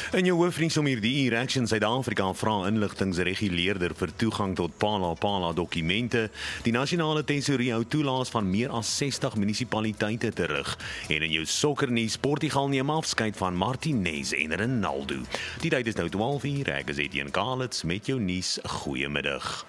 In jou hoofnuus om hierdie uur, Action Suid-Afrika vra inligtingsreguleerder vir toegang tot Pala dokumente. Die nasionale tesourie hou toelaas van meer as 60 munisipaliteite terug. En in jou sokkernuus, Portugal neem afskeid van Martinez en Ronaldo. Die tyd is nou 12:00, ek is Etienne Kalitz met jou nuus. Goeiemiddag.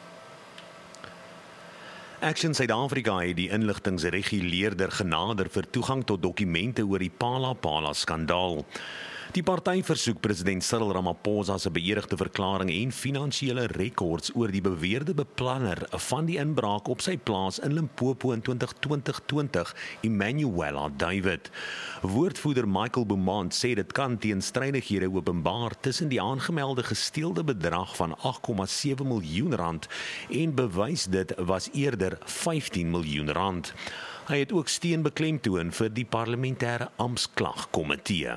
Action Suid-Afrika het die inligtingsreguleerder genader vir toegang tot dokumente oor die Pala skandaal. Die party versoek president Cyril Ramaphosa se beëdigde verklaring en finansiële rekords oor die beweerde beplanner van die inbraak op sy plaas in Limpopo in 2020, Emmanuela David. Woordvoerder Michael Beaumont sê dit kan teenstrydighede openbaar tussen die aangemelde gesteelde bedrag van R8,7 miljoen en bewys dit was eerder R15 miljoen. Hy het ook steun beklemtoon vir die parlementêre amptklagkomitee.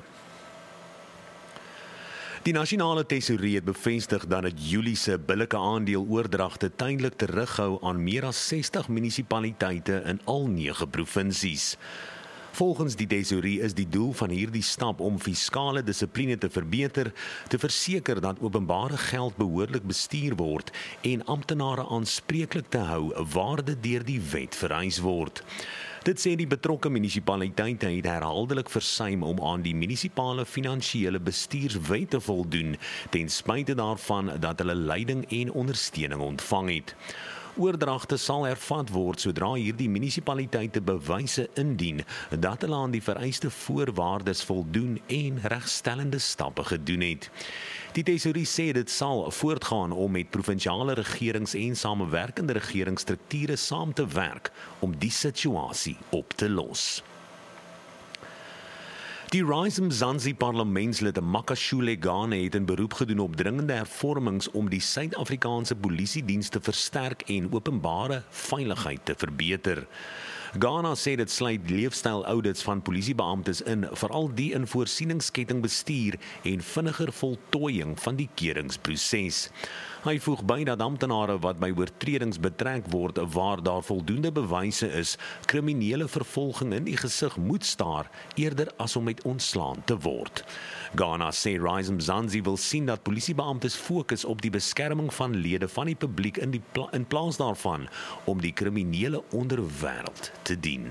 Die nasionale tesourie het bevestig dat dit Julie se billike aandeeloordragte tydelik terughou aan meer as 60 munisipaliteite in al 9 provinsies. Volgens die tesourie is die doel van hierdie stap om fiskale dissipline te verbeter, te verseker dat openbare geld behoorlik bestuur word en amptenare aanspreeklik te hou waar dit deur die wet vereis word. Dit sê die betrokke munisipaliteite het herhaaldelik versuim om aan die munisipale finansiële bestuurswet te voldoen, ten spyte daarvan dat hulle leiding en ondersteuning ontvang het. Oordragte sal hervat word sodra hierdie munisipaliteite bewyse indien dat hulle aan die vereiste voorwaardes voldoen en regstellende stappe gedoen het. Die tesourie sê dit sal voortgaan om met provinsiale regerings en samewerkende regeringsstrukture saam te werk om die situasie op te los. Die Rise Mzansi parlementslid Makashule Gane het 'n beroep gedoen op dringende hervormings om die Suid-Afrikaanse polisiediens te versterk en openbare veiligheid te verbeter. Ghana sê dit sluit leefstyl-audits van polisiebeamptes in, veral die in voorsieningsketting bestuur en vinniger voltooiing van die keuringsproses. Hy voeg by dat amptenare wat by oortredings betrek word waar daar voldoende bewyse is, kriminele vervolging in die gesig moet staar eerder as om met ontslaan te word. Ghana sê Rise Mzansi wil sien dat polisiebeamptes fokus op die beskerming van lede van die publiek in plaas daarvan om die kriminele onderwêreld te dien.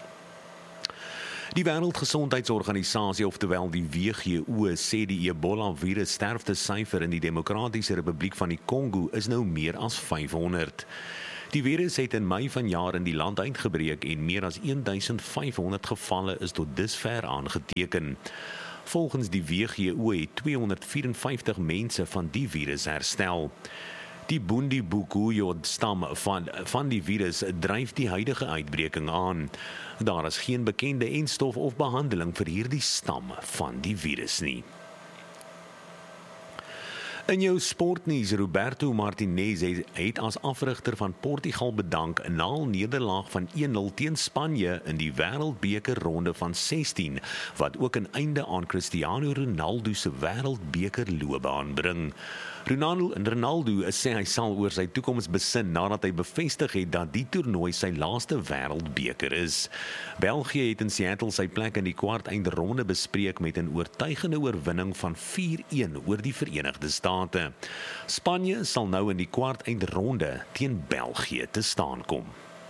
Die Wêreldgesondheidsorganisasie, oftewel die WHO, sê die Ebola-virus sterftesyfer in die Demokratiese Republiek van die Kongo is nou meer as 500. Die virus het in Mei vanjaar in die land uitgebreek en meer as 1500 gevalle is tot dusver aangeteken. Volgens die WHO het 254 mense van die virus herstel. Die Bundibugyo-stam van die virus dryf die huidige uitbreking aan. Daar is geen bekende enstof of behandeling vir hierdie stam van die virus nie. In jou sportnuus, Roberto Martinez het as afrigter van Portugal bedank na 'n nederlaag van 1-0 teen Spanje in die Wêreldbeker ronde van 16, wat ook 'n einde aan Cristiano Ronaldo se Wêreldbekerloopbaan bring. Ronaldo sê hy sal oor sy toekoms besin nadat hy bevestig het dat die toernooi sy laaste Wêreldbeker is. België het in Seattle sy plek in die kwartfinale bespreek met 'n oortuigende oorwinning van 4-1 oor die Verenigde State. Spanje sal nou in die kwartfinale teen België te staan kom.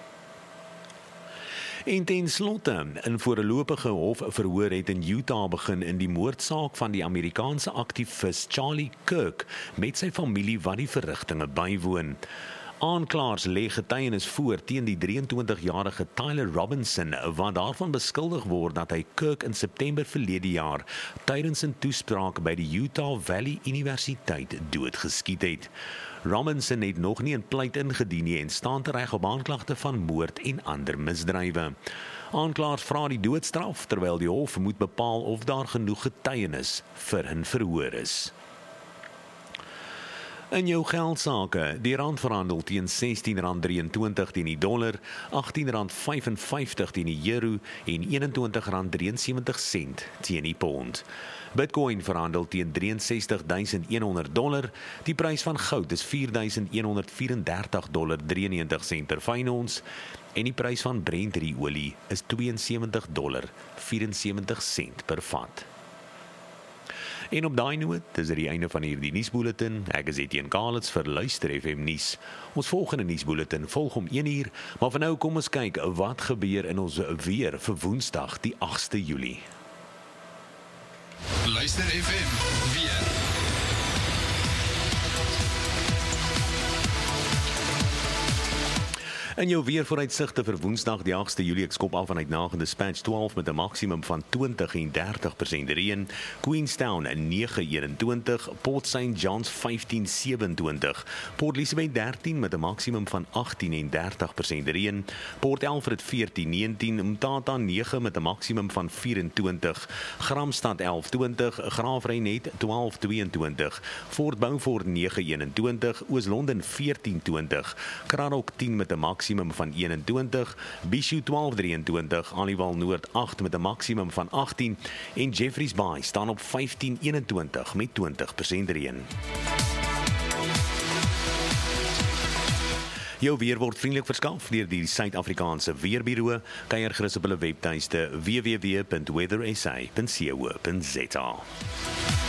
En ten slotte, 'n voorlopige hofverhoor het in Utah begin in die moordsaak van die Amerikaanse aktivis Charlie Kirk met sy familie wat die verrigtinge bywoon. Aanklaers lê getuienis voor teen die 23-jarige Tyler Robinson, wat daarvan beskuldig word dat hy Kirk in September verlede jaar tydens 'n toespraak by die Utah Valley Universiteit doodgeskiet het. Robinson het nog nie 'n pleit ingedien nie en staan tereg op aanklagte van moord en ander misdrywe. Aanklaers vra die doodstraf, terwyl die hof moet bepaal of daar genoeg getuienis vir 'n verhoor is. In jou geldsaake, die rand verhandel teen R16.23 teen die dollar, R18.55 teen die euro en R21.73 teen die pond. Bitcoin verhandel teen $63,100, die prys van goud is $4,134,93 per fyn ons en die prys van Brent-olie is $72,74 per vat. En op daai noot, is dit die einde van hierdie nuusbulletin. Ek is Etienne Kalitz vir Luister FM nuus. Ons volgende nuusbulletin volg om 1:00, maar vir nou kom ons kyk wat gebeur in ons weer vir Woensdag die 8de Julie. Luister FM weer. In jou weervooruitsigte vir Woensdag die 8de Julie, ek skop af vanuit Nagel Dispatch 12 met 'n maksimum van 20 en 30% reën, Queenstown 9:21, Port St. John's 15:27, Port Elizabeth 13 met 'n maksimum van 18 en 30% reën, Port Alfred 14:19, Mthatha 9 met 'n maksimum van 24, Gramstad 11:20, Graafrenet 12:22, Fort Beaufort 9:21, Oos-London 14:20, Cradock 10 met 'n maksimum van 21, Bishu 12:23, Aliwal Noord 8 met 'n maksimum van 18 en Jeffreys Bay staan op 15:21 met 20% reën. Jou weer word vriendelik verskaf deur die Suid-Afrikaanse Weerbureau. Kyk gerus op hulle webtuiste www.weathersa.co.za.